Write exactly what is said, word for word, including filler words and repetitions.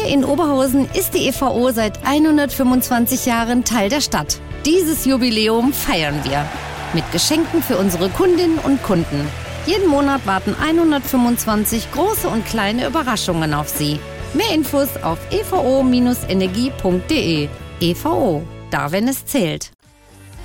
Hier in Oberhausen ist die E V O seit hundertfünfundzwanzig Jahren Teil der Stadt. Dieses Jubiläum feiern wir mit Geschenken für unsere Kundinnen und Kunden. Jeden Monat warten hundertfünfundzwanzig große und kleine Überraschungen auf Sie. Mehr Infos auf e v o Bindestrich energie punkt de. E V O, da wenn es zählt.